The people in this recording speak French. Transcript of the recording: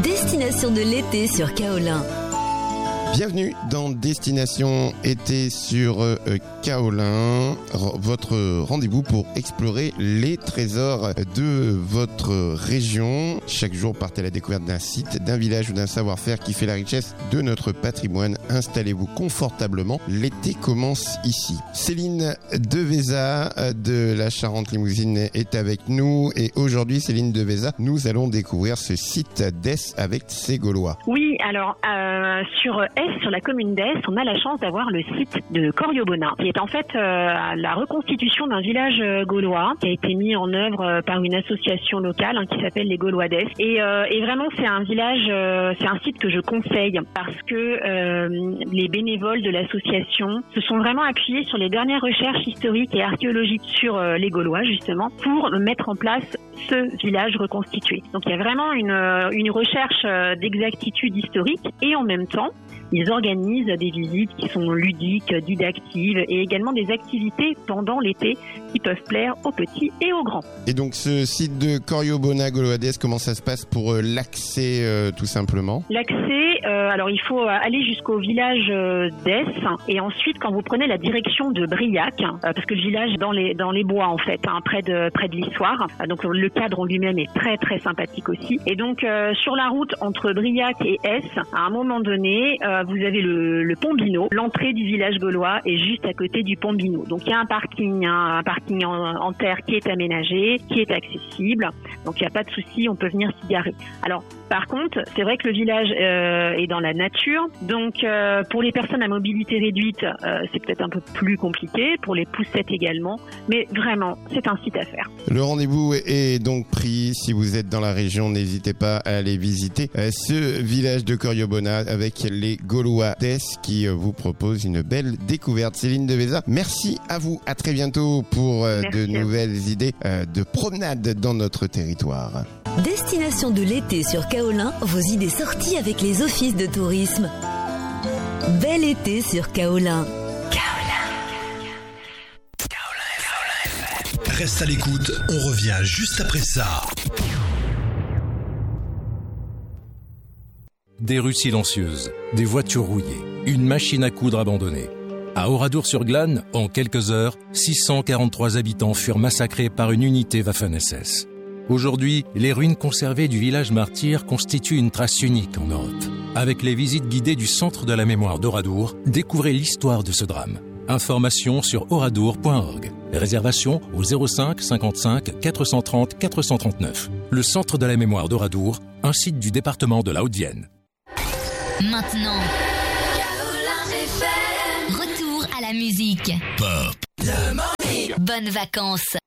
Destination de l'été sur Kaolin. Bienvenue dans Destination été sur Kaolin, votre rendez-vous pour explorer les trésors de votre région. Chaque jour, partez à la découverte d'un site, d'un village ou d'un savoir-faire qui fait la richesse de notre patrimoine. Installez-vous confortablement, l'été commence ici. Céline Deveza de la Charente-Limousine est avec nous et aujourd'hui, Céline Deveza, nous allons découvrir ce site d'Es avec ses Gaulois. Oui, alors sur la commune d'Es, on a la chance d'avoir le site de Coriobona, qui est en fait la reconstitution d'un village gaulois qui a été mis en œuvre par une association locale qui s'appelle les Gaulois d'Es. Et vraiment, c'est un village, c'est un site que je conseille parce que les bénévoles de l'association se sont vraiment appuyés sur les dernières recherches historiques et archéologiques sur les Gaulois, justement, pour mettre en place ce village reconstitué. Donc, il y a vraiment une recherche d'exactitude historique et en même temps, ils organisent des visites qui sont ludiques, didactives et également des activités pendant l'été qui peuvent plaire aux petits et aux grands. Et donc ce site de Coriobona Gaulois d'Es, comment ça se passe pour l'accès tout simplement ? L'accès, alors il faut aller jusqu'au village d'Es et ensuite quand vous prenez la direction de Briac, parce que le village est dans les bois en fait, près de l'Issoire, donc le cadre en lui-même est très très sympathique aussi. Et donc sur la route entre Briac et Es, à un moment donné, vous avez le pont Binot. L'entrée du village gaulois est juste à côté du pont Binot. Donc il y a un parking en terre qui est aménagé, qui est accessible. Donc il n'y a pas de souci, on peut venir s'y garer. Alors par contre, c'est vrai que le village est dans la nature. Donc pour les personnes à mobilité réduite, c'est peut-être un peu plus compliqué. Pour les poussettes également. Mais vraiment, c'est un site à faire. Le rendez-vous est donc pris. Si vous êtes dans la région, n'hésitez pas à aller visiter ce village de Coriobona avec les Gaulois d'Es qui vous propose une belle découverte. Céline Deveza, merci à vous. À très bientôt pour de nouvelles idées de promenade dans notre territoire. Destination de l'été sur Kaolin, vos idées sorties avec les offices de tourisme. Bel été sur Kaolin. Reste à l'écoute, on revient juste après ça. Des rues silencieuses, des voitures rouillées, une machine à coudre abandonnée. À Oradour-sur-Glane, en quelques heures, 643 habitants furent massacrés par une unité Waffen-SS. Aujourd'hui, les ruines conservées du village martyr constituent une trace unique en Europe. Avec les visites guidées du Centre de la mémoire d'Oradour, découvrez l'histoire de ce drame. Informations sur oradour.org. Réservation au 05 55 430 439. Le Centre de la mémoire d'Oradour, un site du département de la Haute-Vienne. Maintenant, retour à la musique. Pop. Bonnes vacances.